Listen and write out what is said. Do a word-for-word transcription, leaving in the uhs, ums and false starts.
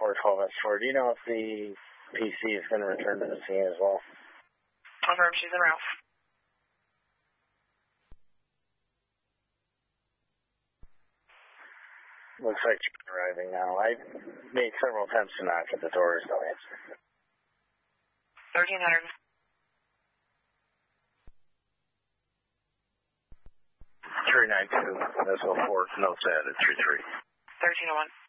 four twelve S four. Do you know if the P C is going to return to the scene as well? Confirm, she's en route. Looks like she's arriving now. I made several attempts to knock at the doors, no answer. thirteen hundred. three nine two, S O four, notes added, three three. thirteen oh one.